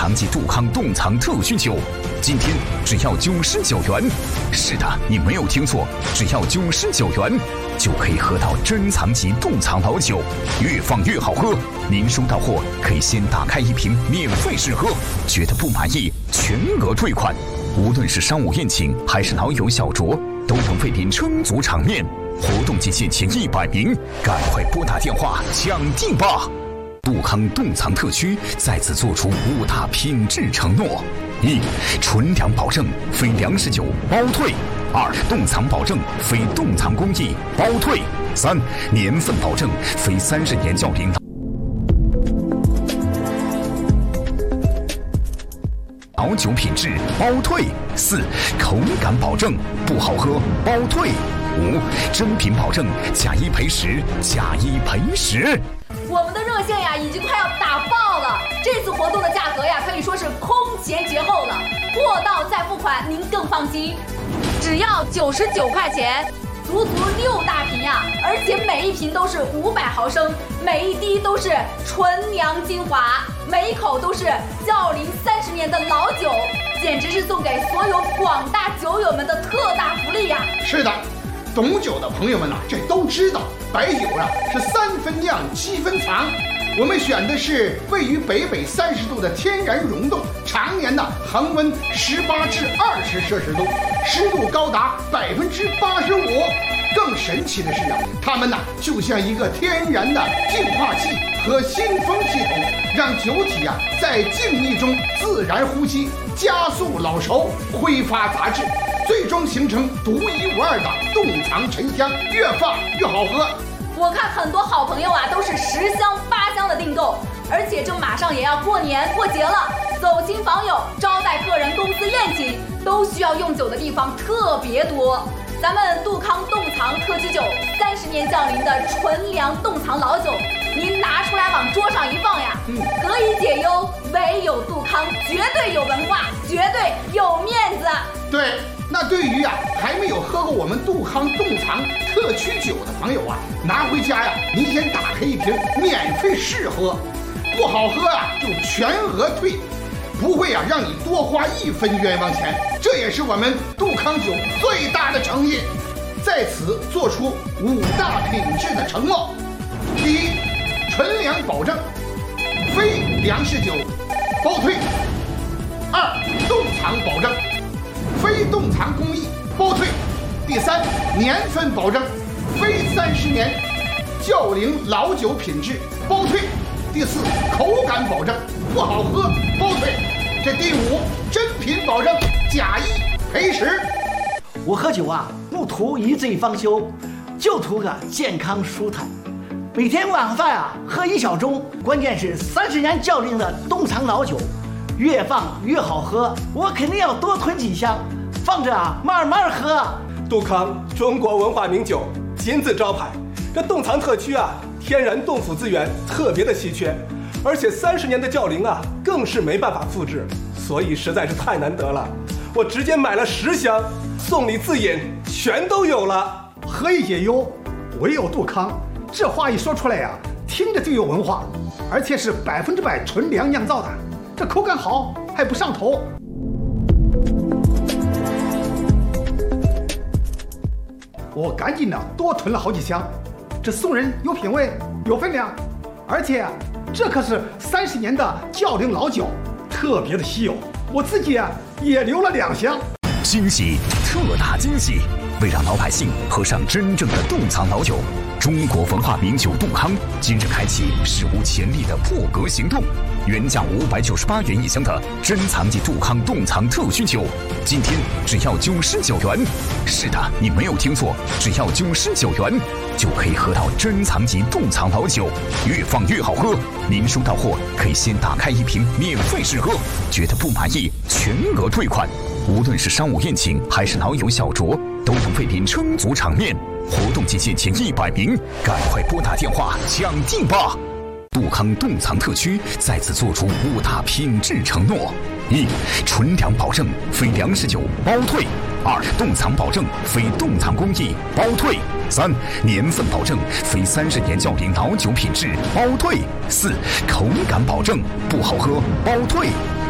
藏级杜康冻藏特需酒，今天只要99元。是的，你没有听错，只要99元就可以喝到珍藏级冻藏老酒，越放越好喝。您收到货可以先打开一瓶免费试喝，觉得不满意全额退款。无论是商务宴请还是老友小酌，都能为您撑足场面。活动期限前100名，赶快拨打电话抢定吧！杜康冻藏特区再次做出5大品质承诺：一、纯粮保证，非粮食酒包退；2、冻藏保证，非冻藏工艺包退；3、年份保证，非30年较龄老酒品质包退；4、口感保证，不好喝包退；5、真品保证，假一赔10，假一赔10。 我们的热线呀，已经快要打爆了。这次活动的价格呀，可以说是空前绝后了，货到再付款，您更放心。只要99块钱，足6大瓶呀，而且每一瓶都是500毫升，每一滴都是纯粮精华，每一口都是窖龄30年的老酒，简直是送给所有广大酒友们的特大福利呀！ 是的。懂酒的朋友们这都知道，白酒是3分酿7分藏。我们选的是位于北30度的天然溶洞，常年恒温18至20摄氏度，湿度高达85%。更神奇的是它们就像一个天然的净化器和新风系统，让酒体在静谧中自然呼吸，加速老熟，挥发杂质，最终形成独一无二的冻藏沉香，越放越好喝。 我看很多好朋友都是10箱8箱的订购，而且这马上也要过年过节了，走亲访友、招待客人、公司宴请，都需要用酒的地方特别多。咱们杜康冻藏特级酒，30年窖龄的纯粮冻藏老酒，您拿出来往桌上一放可以解忧，唯有杜康，绝对有文化，绝对有面子。 对，那对于还没有喝过我们杜康冻藏特区酒的朋友拿回家您先打开一瓶免费试喝，不好喝就全额退，不会让你多花1分冤枉钱，这也是我们杜康酒最大的诚意。在此做出5大品质的承诺：第一，纯粮保证，非粮食酒包退； 2、冻藏保证，非冻藏工艺包退；第3，年份保证，非30年窖龄老酒品质包退；第4，口感保证，不好喝包退；这第5，真品保证，假一赔10。 我喝酒不图一醉方休，就图个健康舒坦。每天晚饭喝1小盅，关键是30年窖龄的冻藏老酒，越放越好喝，我肯定要多囤几箱，放着慢慢喝。 杜康中国文化名酒，金字招牌。这冻藏特区天然冻腐资源特别的稀缺，而且30年的窖龄更是没办法复制，所以实在是太难得了。我直接买了10箱，送礼自饮全都有了。 何以解忧，唯有杜康。这话一说出来听着就有文化，而且是100%纯粮酿造的，这口感好还不上头。我赶紧多囤了好几箱，这送人有品位有分量，而且这可是30年的窖龄老酒，特别的稀有。我自己也留了2箱。 惊喜，特大惊喜！为让老百姓喝上真正的冻藏老酒，中国文化名酒杜康今日开启史无前例的破格行动。原价598元1箱的珍藏级杜康冻藏特需酒，今天只要99元。是的，你没有听错，只要99元就可以喝到珍藏级冻藏老酒，越放越好喝。您收到货可以先打开一瓶免费试喝，觉得不满意全额退款。无论是商务宴请还是老友小酌，都能为您撑足场面。活动期限前100名，赶快拨打电话抢定吧！杜康冻藏特区再次做出5大品质承诺：一、纯粮保证，非粮食酒包退； 2、冻藏保证，非冻藏工艺包退； 3、年份保证，非30年窖龄老酒品质包退； 4、口感保证，不好喝包退。